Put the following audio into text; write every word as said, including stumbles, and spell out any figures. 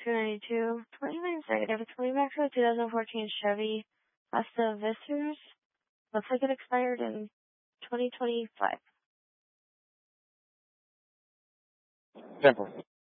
two ninety-two. twenty-nine negative. It's coming back to a two thousand fourteen Chevy Asta Visters. Looks like it expired in twenty twenty-five. Simple.